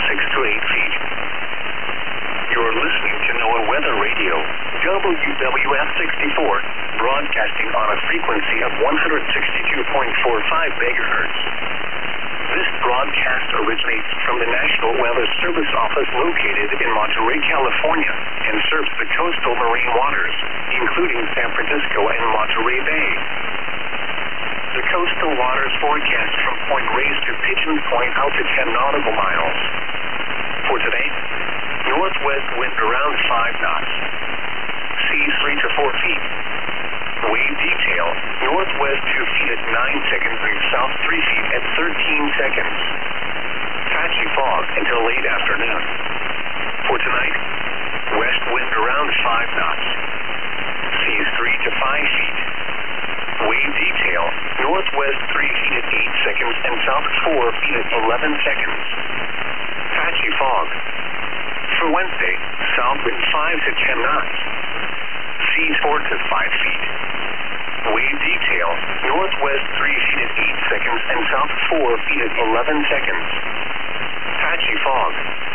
to 8 feet. You're listening to NOAA Weather Radio, WWF 64, broadcasting on a frequency of 162.45 megahertz. This broadcast originates from the National Weather Service office located in Monterey, California, and serves the coastal marine waters, including San Francisco and Monterey Bay. The coastal waters forecast from Point Reyes to Pigeon Point out to 10 nautical miles. For today, northwest wind around 5 knots. Seas 3 to 4 feet. Wave detail, northwest 2 feet at 9 seconds and south 3 feet at 13 seconds. Patchy fog until late afternoon. For tonight, west wind around 5 knots. Seas 3 to 5 feet. Wave detail, northwest 3 feet at 8 seconds and south 4 feet at 11 seconds. Patchy fog. For Wednesday, south wind 5 to 10 knots. Seas 4 to 5 feet. Wave detail, northwest 3 feet at 8 seconds and south 4 feet at 11 seconds. Patchy fog.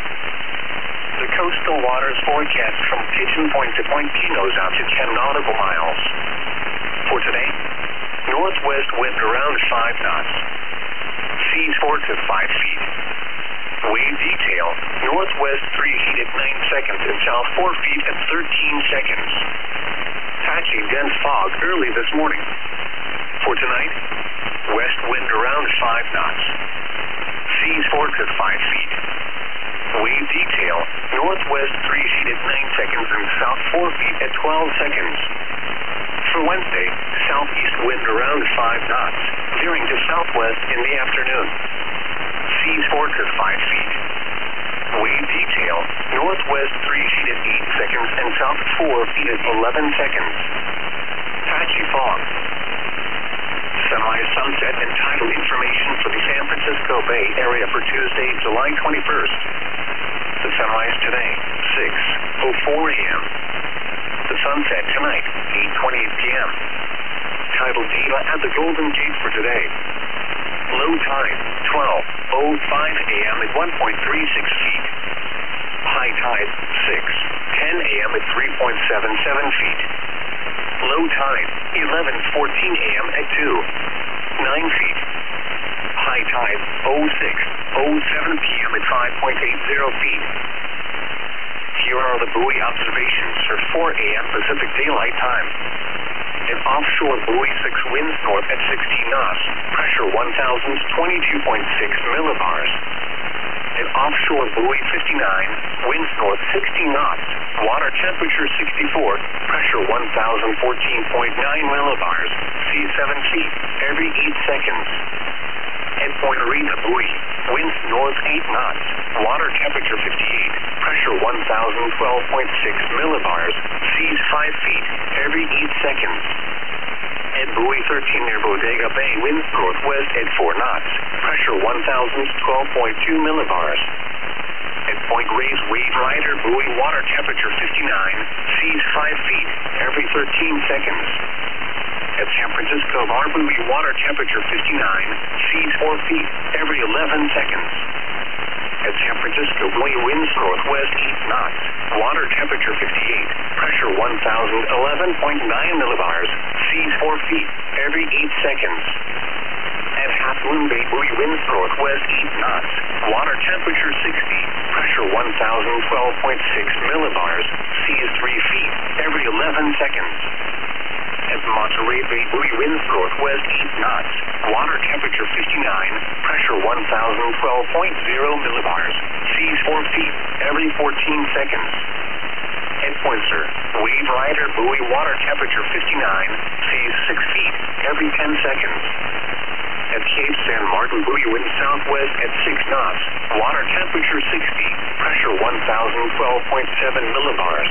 The coastal waters forecast from Pigeon Point to Point Pinos out to 10 nautical miles. For today, northwest wind around 5 knots. Seas 4 to 5 feet. Wave detail, northwest 3 feet at 9 seconds and south 4 feet at 13 seconds. Patchy dense fog early this morning. For tonight, west wind around 5 knots. Seas 4 to 5 feet. Wave detail, northwest 3 feet at 9 seconds and south 4 feet at 12 seconds. For Wednesday, southeast wind around 5 knots, veering to southwest in the afternoon. Seas 4 to 5 feet. Wave detail, northwest 3 feet at 8 seconds and south 4 feet at 11 seconds. Patchy fog. Sunrise, sunset, and tidal information for the San Francisco Bay Area for Tuesday, July 21st. The sunrise today, 6:04 a.m. The sunset tonight, 8:28 p.m. Tidal data at the Golden Gate for today. Low tide, 12:05 a.m. at 1.36 feet. High tide, 6:10 a.m. at 3.77 feet. Low tide, 11:14 a.m. at 2.9 feet. High tide, 06:07 p.m. at 5.80 feet. Here are the buoy observations for 4 a.m. Pacific Daylight Time. An offshore buoy 6 winds north at 16 knots, pressure 1,022.6 millibars. An offshore buoy 59, winds north 16 knots, water temperature 64, pressure 1,014.9 millibars, sea 7 feet, every 8 seconds. At Point Arena buoy, winds north 8 knots, water temperature 58, pressure 1,012.6 millibars, seas 5 feet, every 8 seconds. At buoy 13 near Bodega Bay, winds northwest at 4 knots, pressure 1,012.2 millibars. At Point Reyes Wave Rider buoy, water temperature 59, seas 5 feet, every 13 seconds. At San Francisco Bar buoy, water temperature 59, seas 4 feet, every 11 seconds. At San Francisco buoy, winds northwest 8 knots, water temperature 58, pressure 1,011.9 millibars, seas 4 feet, every 8 seconds. At Half Moon Bay buoy, winds northwest 8 knots, water temperature 60, pressure 1,012.6 millibars, seas 3 feet, every 11 seconds. At Monterey Bay buoy, winds northwest 8 knots, water temperature 59, pressure 1,012.0 millibars, seas 4 feet, every 14 seconds. At Poinsett, Wave Rider buoy, water temperature 59, seas 6 feet, every 10 seconds. At Cape San Martin buoy, wind southwest at 6 knots, water temperature 60, pressure 1,012.7 millibars.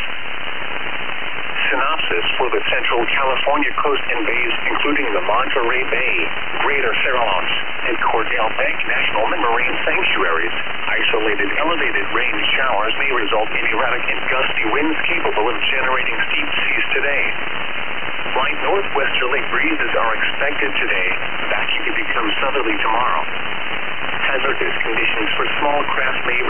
Synopsis for the Central California coast and bays, including the Monterey Bay, Greater Farallones, and Cordell Bank National Marine Sanctuaries. Isolated elevated rain showers may result in erratic and gusty winds capable of generating steep seas today. Light northwesterly breezes are expected today, backing to become southerly tomorrow. Hazardous conditions for small craft may